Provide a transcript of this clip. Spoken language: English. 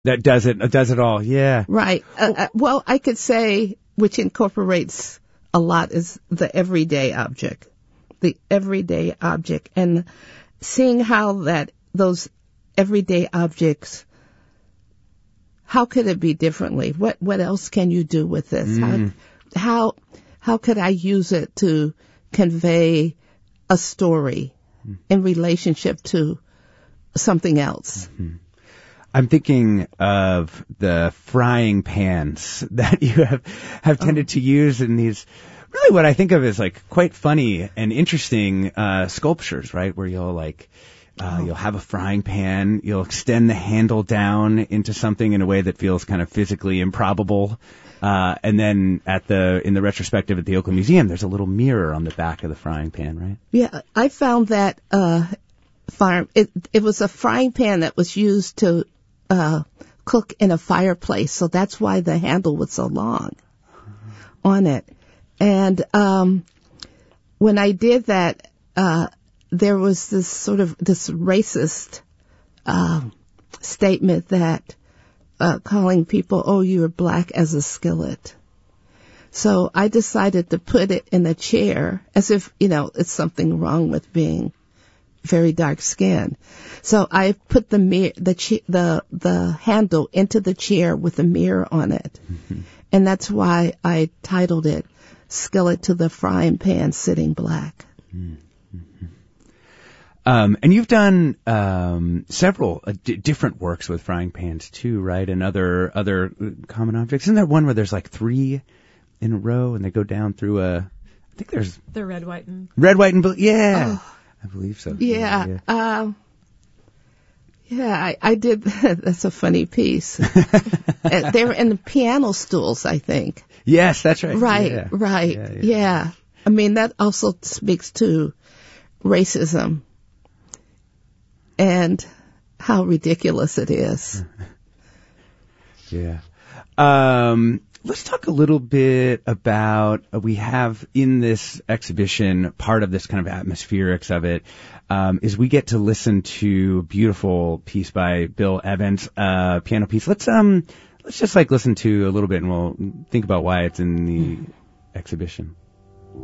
That does it all. Yeah. Right. Well, I could say, which incorporates a lot, is the everyday object. The everyday object. And seeing how those everyday objects, how could it be differently? What else can you do with this? How could I use it to convey a story in relationship to something else? Mm-hmm. I'm thinking of the frying pans that you have tended to use in these, really what I think of as like quite funny and interesting sculptures, right? Where you'll you'll have a frying pan, you'll extend the handle down into something in a way that feels kind of physically improbable. And then in the retrospective at the Oakland Museum, there's a little mirror on the back of the frying pan, right? Yeah, I found that it was a frying pan that was used to cook in a fireplace, so that's why the handle was so long on it. And when I did that, there was this racist statement that calling people, "Oh, you're black as a skillet." So I decided to put it in a chair, as if it's something wrong with being very dark skinned. So I put the handle into the chair with a mirror on it. Mm-hmm. And that's why I titled it "Skillet to the Frying Pan Sitting Black." Mm-hmm. And you've done several different works with frying pans too, right? And other common objects. Isn't there one where there's like 3 in a row and they go down through I think there's the red, white, and blue. Yeah. Oh. I believe so. Yeah. I did. That's a funny piece. They were in the piano stools, I think. Yes, that's right. Right. Yeah. I mean, that also speaks to racism and how ridiculous it is. Yeah. Let's talk a little bit about, we have in this exhibition, part of this kind of atmospherics of it, is we get to listen to a beautiful piece by Bill Evans, piano piece. Let's just listen to a little bit and we'll think about why it's in the exhibition.